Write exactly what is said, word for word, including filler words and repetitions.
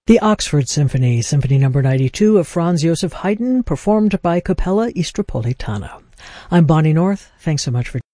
The Oxford Symphony, Symphony Number ninety-two of Franz Joseph Haydn, performed by Capella Istropolitana. I'm Bonnie North. Thanks so much for